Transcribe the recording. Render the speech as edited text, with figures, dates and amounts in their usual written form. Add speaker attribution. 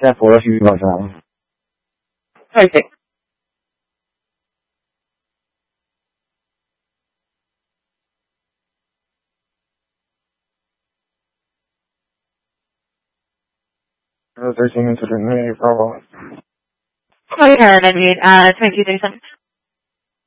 Speaker 1: 现在佛了虚报上。
Speaker 2: Okay.
Speaker 1: There's 13 minutes to the problem.
Speaker 2: Okay, Karen, I mean, 22 seconds.